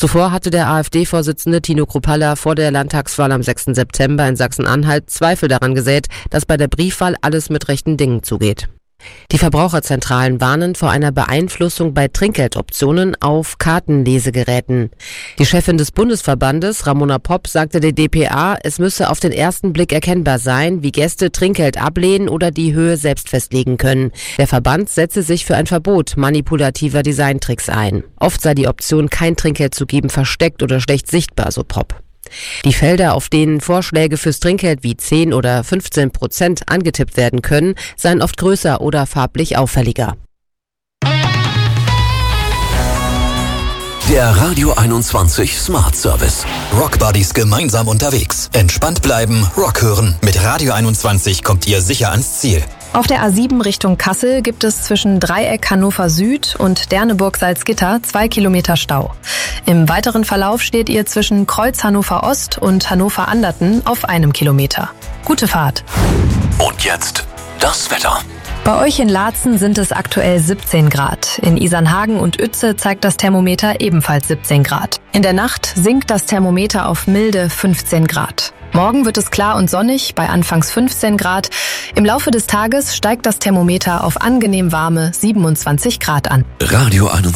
Zuvor hatte der AfD-Vorsitzende Tino Kruppalla vor der Landtagswahl am 6. September in Sachsen-Anhalt Zweifel daran gesät, dass bei der Briefwahl alles mit rechten Dingen zugeht. Die Verbraucherzentralen warnen vor einer Beeinflussung bei Trinkgeldoptionen auf Kartenlesegeräten. Die Chefin des Bundesverbandes, Ramona Popp, sagte der dpa, es müsse auf den ersten Blick erkennbar sein, wie Gäste Trinkgeld ablehnen oder die Höhe selbst festlegen können. Der Verband setze sich für ein Verbot manipulativer Designtricks ein. Oft sei die Option, kein Trinkgeld zu geben, versteckt oder schlecht sichtbar, so Popp. Die Felder, auf denen Vorschläge fürs Trinkgeld wie 10 oder 15% angetippt werden können, seien oft größer oder farblich auffälliger. Der Radio 21 Smart Service. Rock Buddies gemeinsam unterwegs. Entspannt bleiben, Rock hören. Mit Radio 21 kommt ihr sicher ans Ziel. Auf der A7 Richtung Kassel gibt es zwischen Dreieck Hannover Süd und Derneburg-Salzgitter 2 Kilometer Stau. Im weiteren Verlauf steht ihr zwischen Kreuz Hannover Ost und Hannover Anderten auf 1 Kilometer. Gute Fahrt. Und jetzt das Wetter. Bei euch in Laatzen sind es aktuell 17 Grad. In Isernhagen und Uetze zeigt das Thermometer ebenfalls 17 Grad. In der Nacht sinkt das Thermometer auf milde 15 Grad. Morgen wird es klar und sonnig bei anfangs 15 Grad. Im Laufe des Tages steigt das Thermometer auf angenehm warme 27 Grad an. Radio 21.